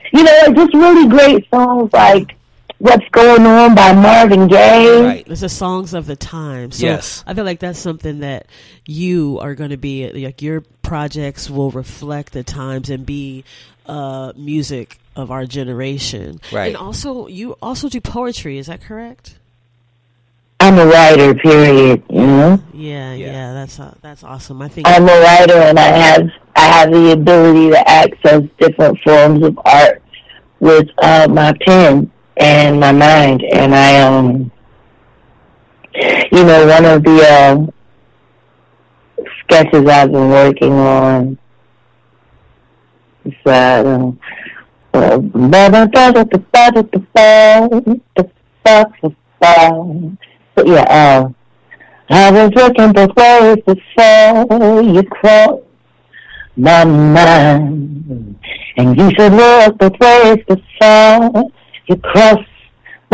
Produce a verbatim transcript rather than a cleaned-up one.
you know, like just really great songs like What's Going On by Marvin Gaye. Right. It's the songs of the time. So yes. I feel like that's something that you are going to be, like your projects will reflect the times and be uh, music of our generation. Right. And also, you also do poetry, is that correct? I'm a writer, period, you know? Yeah, yeah, Yeah. that's uh, that's awesome. I think I'm a writer, and I have I have the ability to access different forms of art with uh, my pen and my mind. And I, um, you know, one of the uh, sketches I've been working on is uh, um, but yeah, uh, I was looking both ways before you crossed my mind, and you should look both ways before you cross